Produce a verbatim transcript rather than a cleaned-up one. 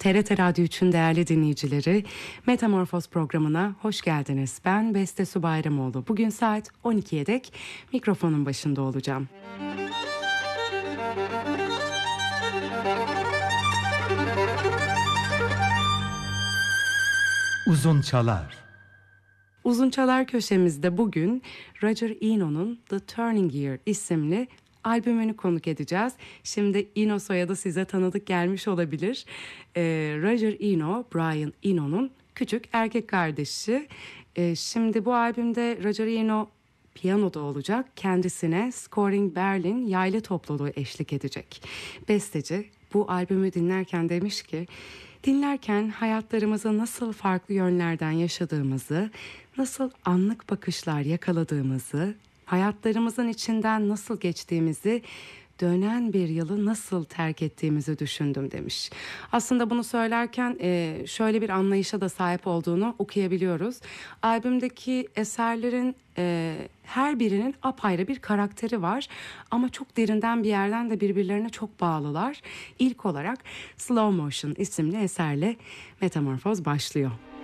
T R T Radyo üçün değerli dinleyicileri, Metamorfoz programına hoş geldiniz. Ben Beste Su Bayramoğlu. Bugün saat on ikiye dek mikrofonun başında olacağım. Uzun Çalar. Uzun Çalar köşemizde bugün Roger Eno'nun The Turning Year isimli albümünü konuk edeceğiz. Şimdi Eno soyadı size tanıdık gelmiş olabilir. Ee, Roger Eno, Brian Eno'nun küçük erkek kardeşi. Ee, şimdi bu albümde Roger Eno piyanoda olacak. Kendisine Scoring Berlin yaylı topluluğu eşlik edecek. Besteci bu albümü dinlerken demiş ki, dinlerken hayatlarımızı nasıl farklı yönlerden yaşadığımızı, nasıl anlık bakışlar yakaladığımızı, hayatlarımızın içinden nasıl geçtiğimizi, dönen bir yılı nasıl terk ettiğimizi düşündüm demiş. Aslında bunu söylerken e, şöyle bir anlayışa da sahip olduğunu okuyabiliyoruz. Albümdeki eserlerin e, her birinin apayrı bir karakteri var ama çok derinden bir yerden de birbirlerine çok bağlılar. İlk olarak Slow Motion isimli eserle Metamorfoz başlıyor.